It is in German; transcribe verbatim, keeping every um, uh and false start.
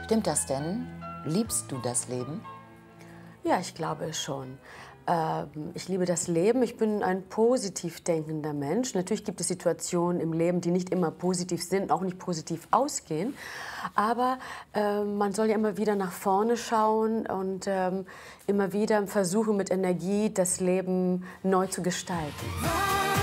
Stimmt das denn? Liebst du das Leben? Ja, ich glaube schon. Ähm, ich liebe das Leben. Ich bin ein positiv denkender Mensch. Natürlich gibt es Situationen im Leben, die nicht immer positiv sind, auch nicht positiv ausgehen. Aber äh, man soll ja immer wieder nach vorne schauen und ähm, immer wieder versuchen, mit Energie das Leben neu zu gestalten.